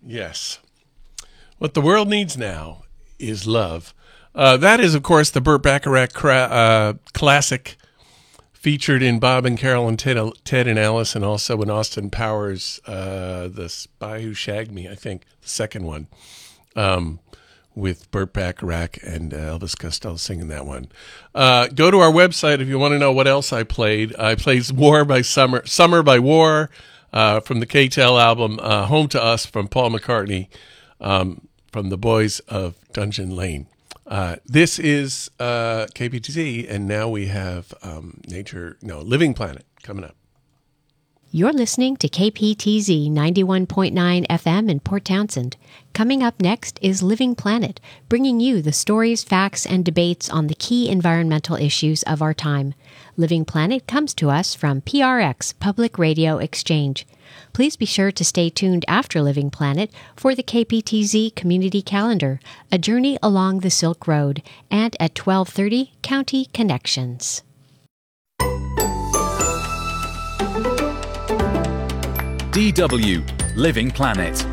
Yes. What the world needs now is love. That is, of course, the Burt Bacharach classic featured in Bob and Carol and Ted and Alice, and also in Austin Powers' The Spy Who Shagged Me, I think, the second one, with Burt Bacharach and Elvis Costello singing that one. Go to our website if you want to know what else I played. I played War by Summer by War, from the K-Tel album, Home to Us from Paul McCartney, from the Boys of Dungeon Lane. This is KPTZ, and now we have Living Planet coming up. You're listening to KPTZ 91.9 FM in Port Townsend. Coming up next is Living Planet, bringing you the stories, facts, and debates on the key environmental issues of our time. Living Planet comes to us from PRX, Public Radio Exchange. Please be sure to stay tuned after Living Planet for the KPTZ Community Calendar, a journey along the Silk Road, and at 12:30, County Connections. DW Living Planet.